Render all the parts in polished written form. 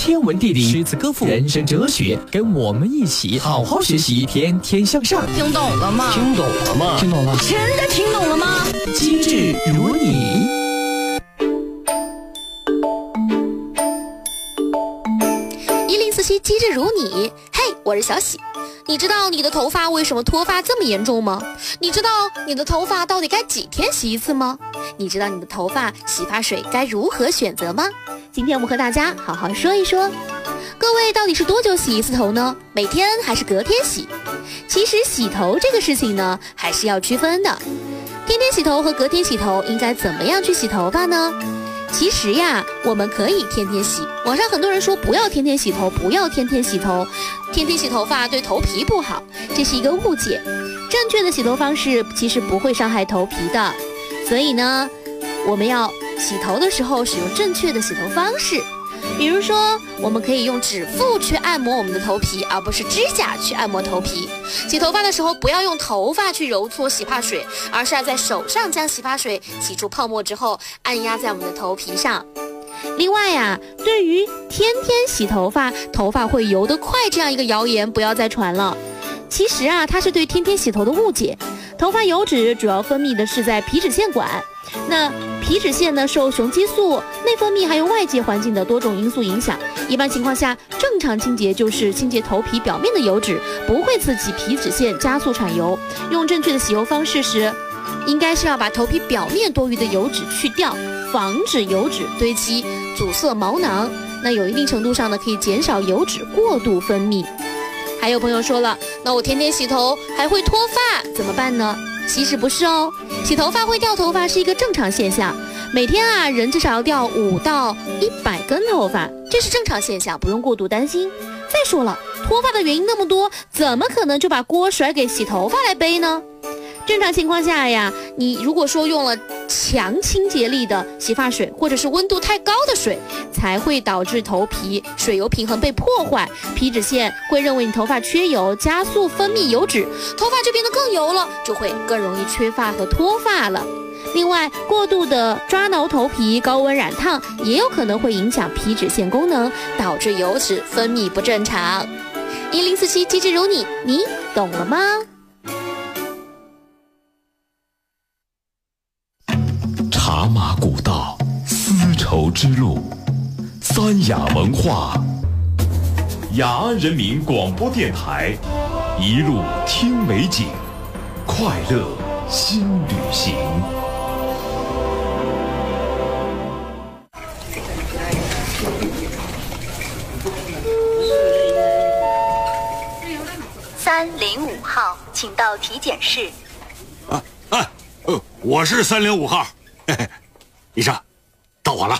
天文地理、诗词歌赋、人生哲学，跟我们一起好好学习，天天向上。 听懂了吗？ 听懂了吗？听懂了。 真的听懂了吗？ 机智如你。 1047机智如你，嘿，我是小喜。你知道你的头发为什么脱发这么严重吗？你知道你的头发到底该几天洗一次吗？你知道你的头发洗发水该如何选择吗？今天我们和大家好好说一说。各位到底是多久洗一次头呢？每天还是隔天洗？其实洗头这个事情呢，还是要区分的。天天洗头和隔天洗头应该怎么样去洗头发呢？其实呀，我们可以天天洗。网上很多人说不要天天洗头，不要天天洗头，天天洗头发对头皮不好，这是一个误解。正确的洗头方式其实不会伤害头皮的，所以呢，我们要洗头的时候使用正确的洗头方式。比如说，我们可以用指腹去按摩我们的头皮，而不是指甲去按摩头皮。洗头发的时候，不要用头发去揉搓洗发水，而是要在手上将洗发水洗出泡沫之后，按压在我们的头皮上。另外呀，对于天天洗头发，头发会油得快这样一个谣言，不要再传了。其实啊，它是对天天洗头的误解。头发油脂主要分泌的是在皮脂腺管，那皮脂腺呢，受雄激素、内分泌还有外界环境的多种因素影响。一般情况下，正常清洁就是清洁头皮表面的油脂，不会刺激皮脂腺加速产油。用正确的洗油方式时，应该是要把头皮表面多余的油脂去掉，防止油脂堆积阻塞毛囊。那有一定程度上呢，可以减少油脂过度分泌。还有朋友说了，那我天天洗头还会脱发，怎么办呢？其实不是哦，洗头发会掉头发是一个正常现象。每天啊，人至少要掉5到100根头发，这是正常现象，不用过度担心。再说了，脱发的原因那么多，怎么可能就把锅甩给洗头发来背呢？正常情况下呀，你如果说用了强清洁力的洗发水，或者是温度太高的水，才会导致头皮水油平衡被破坏，皮脂腺会认为你头发缺油，加速分泌油脂，头发就变得更油了，就会更容易缺发和脱发了。另外，过度的抓挠头皮、高温染烫也有可能会影响皮脂腺功能，导致油脂分泌不正常。1047机智如你，你懂了吗？ 茶马古道，丝绸之路，三雅文化，雅安人民广播电台，一路听美景，快乐新旅行。 305号，请到体检室。 我是305号。嘿嘿，医生，到我了。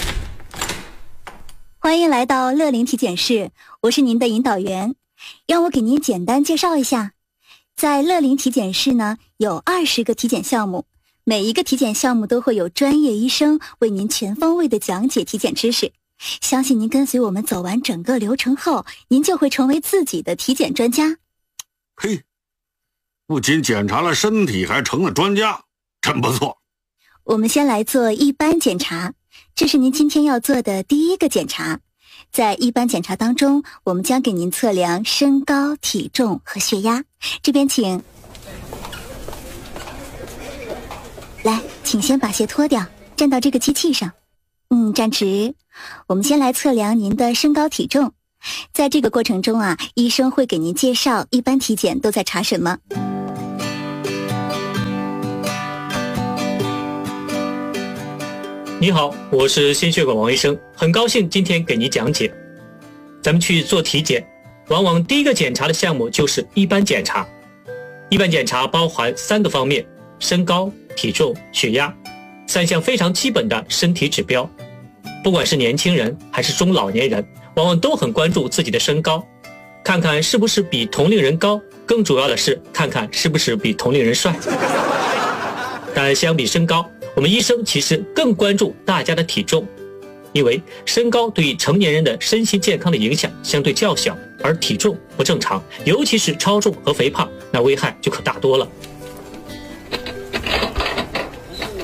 欢迎来到乐龄体检室，我是您的引导员。让我给您简单介绍一下，在乐龄体检室呢，有20个体检项目，每一个体检项目都会有专业医生为您全方位的讲解体检知识。相信您跟随我们走完整个流程后，您就会成为自己的体检专家。 嘿，不仅检查了身体，还成了专家，真不错。 我们先来做一般检查，这是您今天要做的第一个检查。在一般检查当中，我们将给您测量身高、体重和血压。这边请。来，请先把鞋脱掉，站到这个机器上。站直。我们先来测量您的身高体重。在这个过程中啊，医生会给您介绍一般体检都在查什么。 你好，我是心血管王医生，很高兴今天给你讲解。咱们去做体检，往往第一个检查的项目就是一般检查。一般检查包含3个方面：身高、体重、血压，3项非常基本的身体指标。不管是年轻人还是中老年人，往往都很关注自己的身高，看看是不是比同龄人高，更主要的是看看是不是比同龄人帅。但相比身高，我们医生其实更关注大家的体重，因为身高对于成年人的身心健康的影响相对较小，而体重不正常，尤其是超重和肥胖，那危害就可大多了。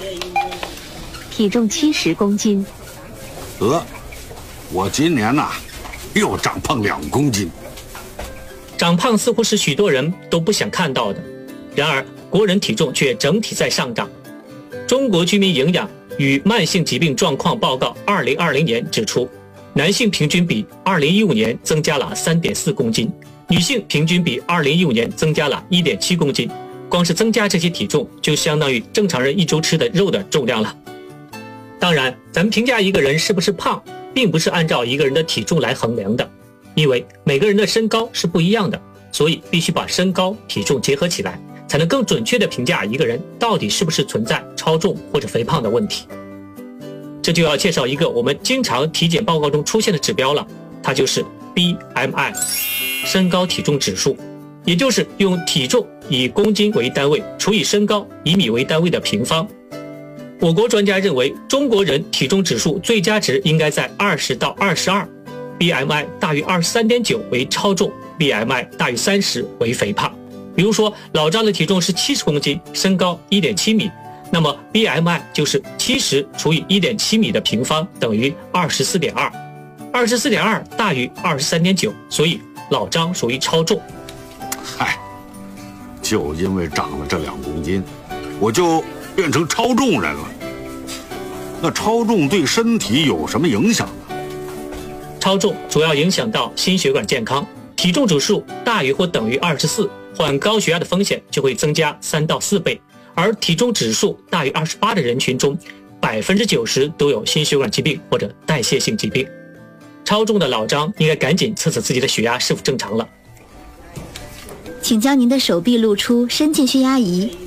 体重70公斤。 我今年又长胖2公斤。 长胖似乎是许多人都不想看到的，然而国人体重却整体在上涨。中国居民营养与慢性疾病状况报告2020年指出，男性平均比2015年增加了 3.4 公斤，女性平均比2015年增加了 1.7 公斤。光是增加这些体重，就相当于正常人一周吃的肉的重量了。当然，咱们评价一个人是不是胖，并不是按照一个人的体重来衡量的，因为每个人的身高是不一样的，所以必须把身高、体重结合起来，才能更准确地评价一个人到底是不是存在超重或者肥胖的问题。这就要介绍一个我们经常体检报告中出现的指标了，它就是 BMI， 身高体重指数，也就是用体重以公斤为单位除以身高以米为单位的平方。我国专家认为，中国人体重指数最佳值应该在20到22， BMI 大于 23.9 为超重， BMI 大于30为肥胖。比如说老张的体重是70公斤，身高 1.7 米，那么 BMI 就是70除以 1.7 米的平方等于 24.2， 24.2 大于 23.9， 所以老张属于超重。 就因为长了这2公斤，我就变成超重人了。那超重对身体有什么影响呢？ 超重主要影响到心血管健康，体重指数大于或等于24，患高血压的风险就会增加3到4倍，而体重指数大于28的人群中，90%都有心血管疾病或者代谢性疾病。超重的老张应该赶紧测测自己的血压是否正常了。 请将您的手臂露出，伸进血压仪。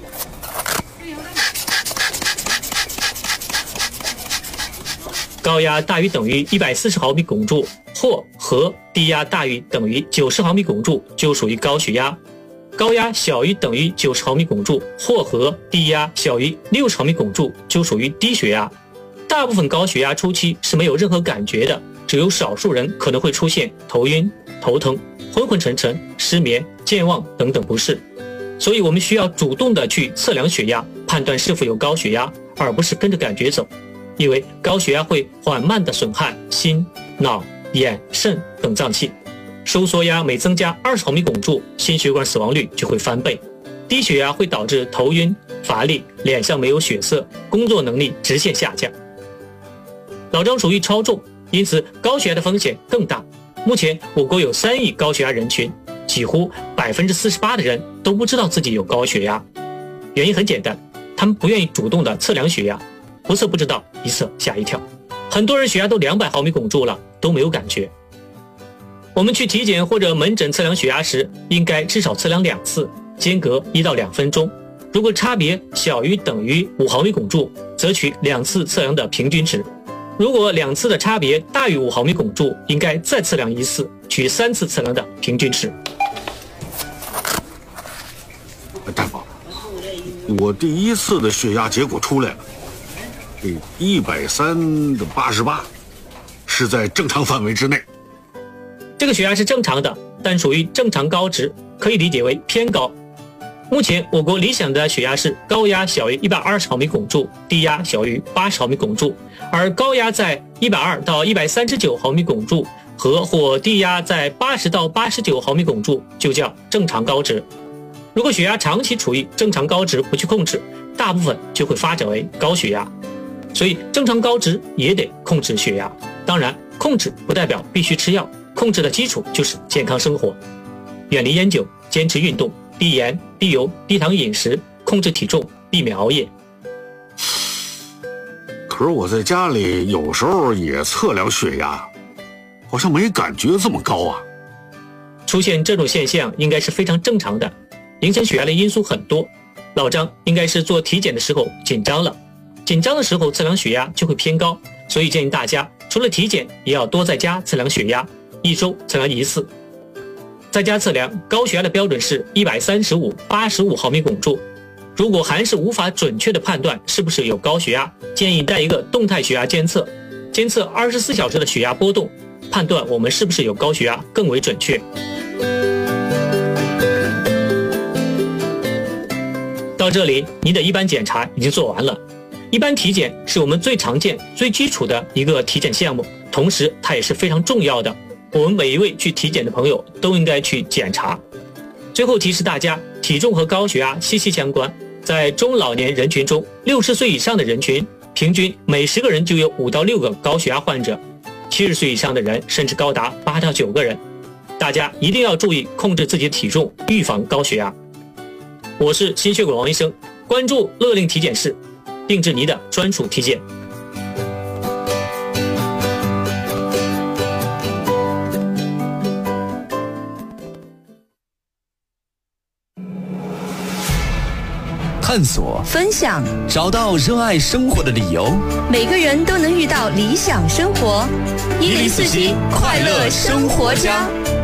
高压大于等于140毫米汞柱或和低压大于等于90毫米汞柱就属于高血压，高压小于等于90毫米汞柱或和低压小于60毫米汞柱就属于低血压。大部分高血压初期是没有任何感觉的，只有少数人可能会出现头晕、头疼、昏昏沉沉、失眠、健忘等等不适，所以我们需要主动的去测量血压，判断是否有高血压，而不是跟着感觉走。因为高血压会缓慢地损害心、脑、眼、肾等脏器，收缩压每增加20毫米汞柱，心血管死亡率就会翻倍。低血压会导致头晕、乏力、脸上没有血色，工作能力直线下降。老张属于超重，因此高血压的风险更大。目前我国有3亿高血压人群，几乎48%的人都不知道自己有高血压。原因很简单，他们不愿意主动的测量血压，不测不知道，一测吓一跳。很多人血压都200毫米汞柱了，都没有感觉。我们去体检或者门诊测量血压时，应该至少测量2次，间隔1到2分钟。如果差别小于等于5毫米汞柱，则取2次测量的平均值。如果2次的差别大于5毫米汞柱，应该再测量1次，取3次测量的平均值。 大夫，我第1次的血压结果出来了，130/88，是在正常范围之内。 这个血压是正常的，但属于正常高值，可以理解为偏高。目前我国理想的血压是高压小于120毫米汞柱，低压小于80毫米汞柱，而高压在120到139毫米汞柱和或低压在80到89毫米汞柱就叫正常高值。如果血压长期处于正常高值不去控制，大部分就会发展为高血压。所以正常高值也得控制血压。当然，控制不代表必须吃药，控制的基础就是健康生活，远离烟酒，坚持运动，低盐、低油、低糖饮食，控制体重，避免熬夜。 可是我在家里有时候也测量血压，好像没感觉这么高啊。 出现这种现象应该是非常正常的，影响血压的因素很多。老张应该是做体检的时候紧张了，紧张的时候测量血压就会偏高，所以建议大家除了体检也要多在家测量血压，1周测量1次。在家测量高血压的标准是135/85毫米汞柱。如果还是无法准确的判断是不是有高血压，建议带一个动态血压监测，监测24小时的血压波动，判断我们是不是有高血压更为准确。到这里，您的一般检查已经做完了。一般体检是我们最常见、最基础的一个体检项目，同时它也是非常重要的。 我们每一位去体检的朋友都应该去检查。最后提示大家，体重和高血压息息相关。在中老年人群中，60岁以上的人群，平均每10个人就有5到6个高血压患者，70岁以上的人甚至高达8到9个人。大家一定要注意控制自己的体重，预防高血压。我是心血管王医生，关注乐龄体检室，定制您的专属体检。 探索， 分享， 找到热爱生活的理由。 每个人都能遇到理想生活。1047快乐生活家。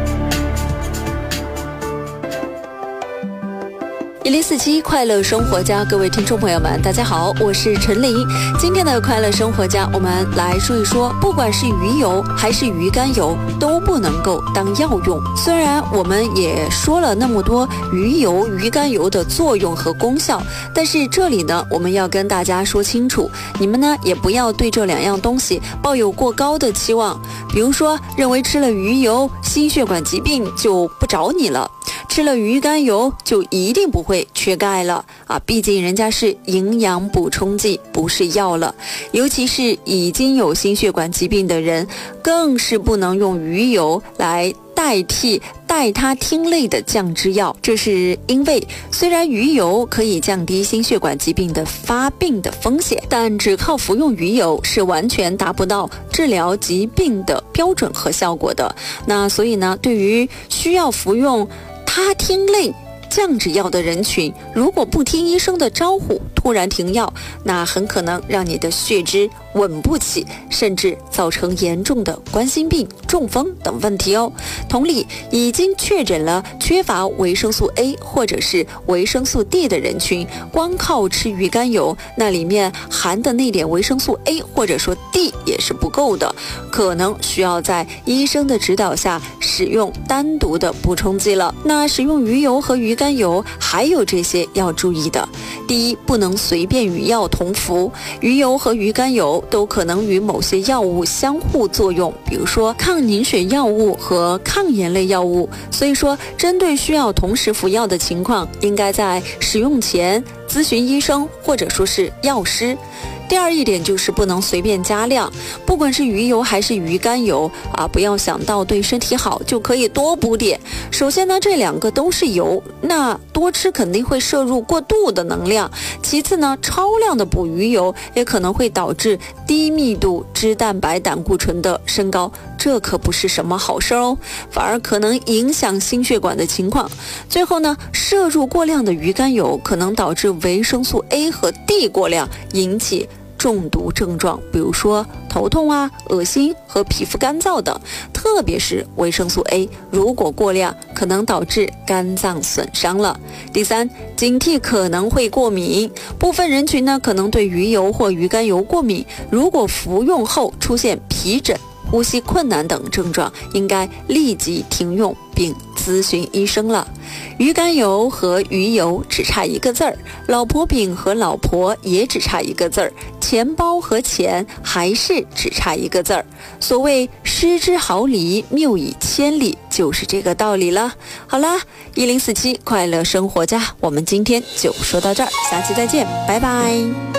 1047快乐生活家，各位听众朋友们，大家好，我是陈琳。今天的快乐生活家，我们来说一说，不管是鱼油还是鱼肝油，都不能够当药用。虽然我们也说了那么多鱼油、鱼肝油的作用和功效，但是这里呢，我们要跟大家说清楚，你们呢也不要对这2样东西抱有过高的期望。比如说，认为吃了鱼油，心血管疾病就不找你了。吃了鱼肝油就一定不会缺钙了啊！毕竟人家是营养补充剂，不是药了。尤其是已经有心血管疾病的人，更是不能用鱼油来代替代他汀类的降脂药。这是因为虽然鱼油可以降低心血管疾病的发病的风险，但只靠服用鱼油是完全达不到治疗疾病的标准和效果的。那所以呢，对于需要服用他汀类降脂药的人群，如果不听医生的招呼突然停药，那很可能让你的血脂稳不起，甚至造成严重的冠心病、中风等问题哦。同理，已经确诊了缺乏维生素 A 或者是维生素 D 的人群，光靠吃鱼肝油，那里面含的那点维生素 A 或者说 D 也是不够的，可能需要在医生的指导下使用单独的补充剂了。那使用鱼油和鱼肝油还有这些要注意的。第一，不能随便与药同服，鱼油和鱼肝油都可能与某些药物相互作用，比如说抗凝血药物和抗炎类药物。所以说，针对需要同时服药的情况，应该在使用前咨询医生或者说是药师。第二一点就是不能随便加量，不管是鱼油还是鱼肝油啊，不要想到对身体好就可以多补点。首先呢，这2个都是油，那多吃肯定会摄入过度的能量。其次呢，超量的补鱼油也可能会导致低密度脂蛋白胆固醇的升高，这可不是什么好事哦，反而可能影响心血管的情况。最后呢，摄入过量的鱼肝油可能导致维生素 A 和 D 过量，引起中毒症状，比如说头痛啊、恶心和皮肤干燥等。特别是维生素 A 如果过量，可能导致肝脏损伤了。第三，警惕可能会过敏，部分人群呢可能对鱼油或鱼肝油过敏，如果服用后出现皮疹、呼吸困难等症状，应该立即停用并咨询医生了。鱼肝油和鱼油只差1个字儿，老婆饼和老婆也只差1个字儿，钱包和钱还是只差1个字儿。所谓失之毫厘，谬以千里，就是这个道理了。好啦，1047快乐生活家，我们今天就说到这儿，下期再见，拜拜。